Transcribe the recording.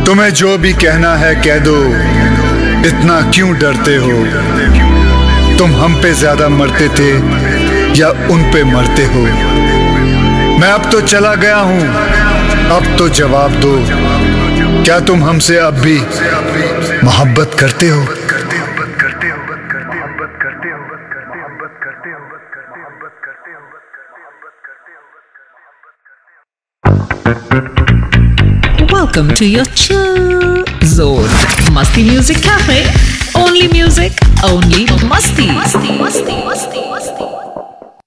तुम्हें जो भी कहना है कह दो, इतना क्यों डरते हो? तुम हम पे ज्यादा मरते थे या उन पे मरते हो? मैं अब तो चला गया हूं, अब तो जवाब दो, क्या तुम हमसे अब भी मोहब्बत करते हो? Welcome to your chill zone. Masti Music Cafe. Only music, only masti.